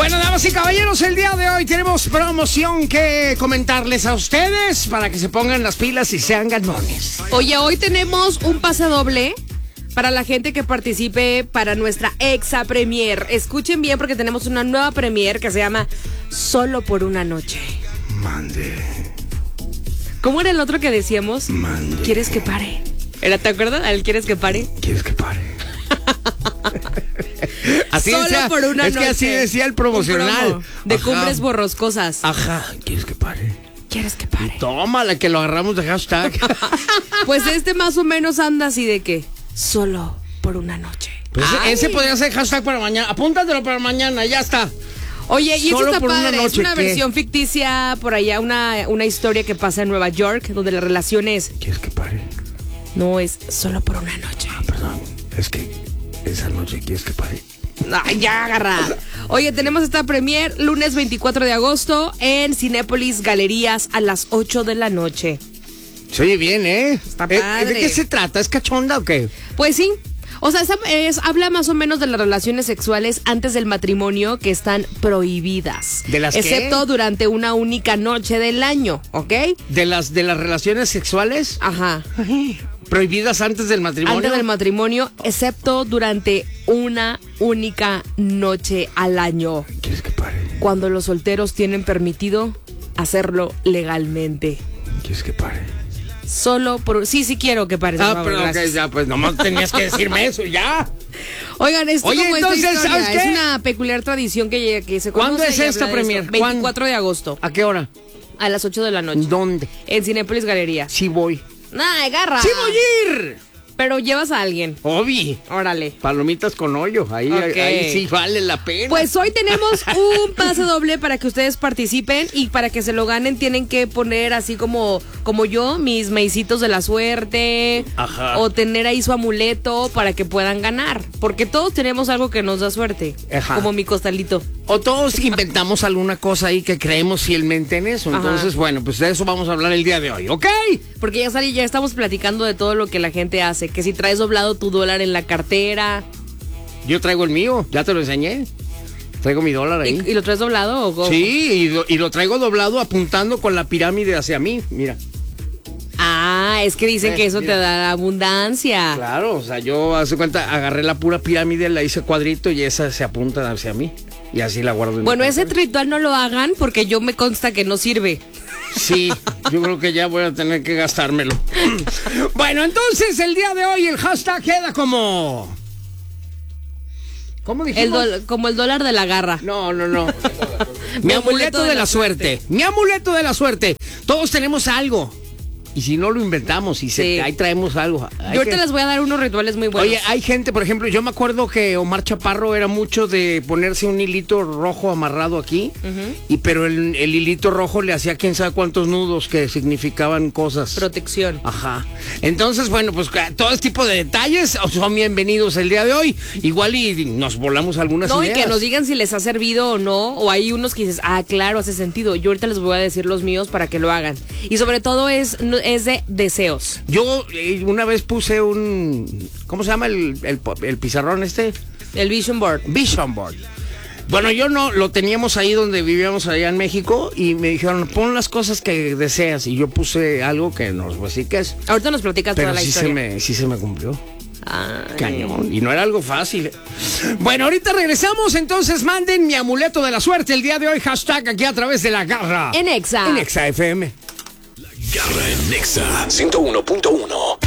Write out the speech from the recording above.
Bueno, damas y caballeros, el día de hoy tenemos promoción que comentarles a ustedes para que se pongan las pilas y sean ganones. Oye, hoy tenemos un pase doble para la gente que participe para nuestra Exa Premier. Escuchen bien porque tenemos una nueva Premier que se llama Solo por una noche. Mande. ¿Cómo era el otro que decíamos? Mande. ¿Quieres que pare? ¿Te acuerdas? ¿El quieres que pare? ¿Quieres que pare? Así Solo decía, por una es noche. que así decía el promocional. Un promo de Ajá. Cumbres Borroscosas. Ajá, ¿quieres que pare? ¿Quieres que pare? Tómala, que lo agarramos de hashtag. Pues más o menos anda así de que solo por una noche. Pues ese podría ser hashtag para mañana. Apúntatelo para mañana, ya está. Oye, y Solo esto está por una padre, es noche, una ¿qué? versión ficticia por allá, una historia que pasa en Nueva York, donde la relación es, ¿Quieres que pare? no es solo por una noche. Perdón, es que esa noche quieres que pare. Ay, ya agarra. Oye, tenemos esta premier lunes 24 de agosto en Cinépolis Galerías a las 8 de la noche. Se oye bien, ¿eh? Está padre. ¿De qué se trata? ¿Es cachonda o qué? Pues sí. O sea, habla más o menos de las relaciones sexuales antes del matrimonio que están prohibidas. ¿De las qué? Excepto durante una única noche del año, ¿ok? ¿De las relaciones sexuales? Ajá. ¿Prohibidas antes del matrimonio? Antes del matrimonio, excepto durante una única noche al año, ¿Quieres que pare? cuando los solteros tienen permitido hacerlo legalmente. ¿Quieres que pare? Solo por... Sí quiero que pare. por favor, pero ok, gracias. ya, pues nomás tenías que decirme eso, ya. Oigan, esto Oye, como entonces, esta historia, ¿sabes qué? es una peculiar tradición que se conoce. ¿Cuándo es y esta habla de premier? esto. 24 de agosto, ¿A qué hora? a las 8 de la noche. ¿Dónde? En Cinépolis Galería. Sí voy. ¡Ay, garra! ¡Sí voy a ir! Pero llevas a alguien. Obi. Órale. Palomitas con hoyo. Ahí, Ok. ahí sí vale la pena. Pues hoy tenemos un pase doble para que ustedes participen y para que se lo ganen tienen que poner así como yo, mis maicitos de la suerte. Ajá. O tener ahí su amuleto para que puedan ganar. Porque todos tenemos algo que nos da suerte. Ajá. Como mi costalito. O todos inventamos alguna cosa ahí que creemos fielmente en eso. Ajá. Entonces, bueno, pues de eso vamos a hablar el día de hoy, ¿ok? Porque ya estamos platicando de todo lo que la gente hace. Que si traes doblado tu dólar en la cartera. Yo traigo el mío, ya te lo enseñé. Traigo mi dólar ahí. ¿Y lo traes doblado o cómo? Sí, y lo traigo doblado apuntando con la pirámide hacia mí, mira. Ah, es que dicen que eso mira. te da abundancia. Claro, o sea, yo, hace cuenta, agarré la pura pirámide, la hice cuadrito y esa se apunta hacia mí. Y así la guardo en Bueno, mi ese cartera. ritual no lo hagan porque yo me consta que no sirve. Sí, yo creo que ya voy a tener que gastármelo. Bueno, entonces el día de hoy el hashtag queda como... ¿Cómo dijimos? Como el dólar de la garra. No. Mi amuleto de la suerte. Mi amuleto de la suerte. Todos tenemos algo. Y si no lo inventamos y Sí. ahí traemos algo. Yo ahorita les voy a dar unos rituales muy buenos. Oye, hay gente, por ejemplo, yo me acuerdo que Omar Chaparro era mucho de ponerse un hilito rojo amarrado aquí, pero el hilito rojo le hacía quién sabe cuántos nudos que significaban cosas. Protección. Ajá. Entonces, bueno, pues todo este tipo de detalles son bienvenidos el día de hoy. Igual y nos volamos algunas No, ideas. y que nos digan si les ha servido o no. O hay unos que dices, claro, hace sentido. Yo ahorita les voy a decir los míos para que lo hagan. Y sobre todo es de deseos. Yo una vez puse un... ¿Cómo se llama el pizarrón este? El Vision Board. Vision Board. Bueno, yo no, lo teníamos ahí donde vivíamos allá en México y me dijeron, pon las cosas que deseas. Y yo puse algo que no pues sí que es. Ahorita nos platicas Pero toda la historia. sí se me cumplió. Ay. Cañón. Y no era algo fácil. Bueno, ahorita regresamos, entonces manden mi amuleto de la suerte el día de hoy. Hashtag aquí a través de la garra. En Exa. En Exa FM. Garra en Nexa 101.1.